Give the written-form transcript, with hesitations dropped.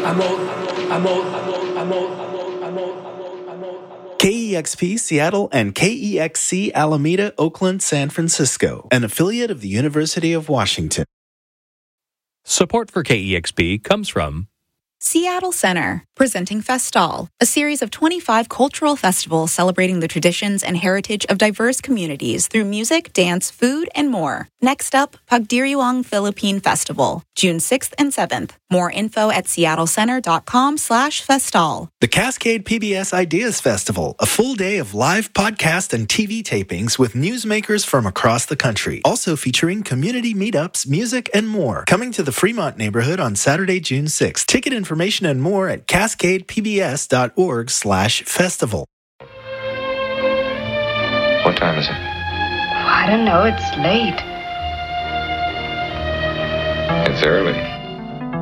KEXP Seattle and KEXC Alameda, Oakland, San Francisco, an affiliate of the University of Washington. Support for KEXP comes from Seattle Center, presenting Festal, a series of 25 cultural festivals celebrating the traditions and heritage of diverse communities through music, dance, food, and more. Next up, Pagdiriwang Philippine Festival, June 6th and 7th. More info at seattlecenter.com/festal. The Cascade PBS Ideas Festival, a full day of live podcast and TV tapings with newsmakers from across the country. Also featuring community meetups, music, and more. Coming to the Fremont neighborhood on Saturday, June 6th. Ticket information and more at cascadepbs.org/festival. What time is it? I don't know. It's late. It's early.